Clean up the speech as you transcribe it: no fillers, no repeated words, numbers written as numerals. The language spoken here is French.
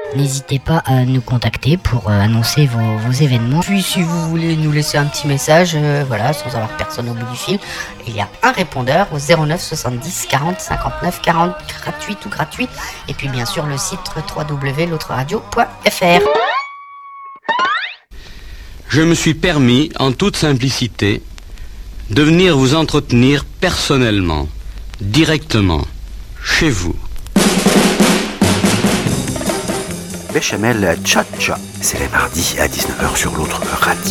N'hésitez pas à nous contacter pour annoncer vos événements. Puis si vous voulez nous laisser un petit message, sans avoir personne au bout du fil, il y a un répondeur au 09 70 40 59 40, gratuit. Et puis bien sûr le site www.l'autreradio.fr. Je me suis permis, en toute simplicité, de venir vous entretenir personnellement, directement, chez vous. Béchamel Tcha-Tcha, c'est les mardis à 19h sur l'autre radio.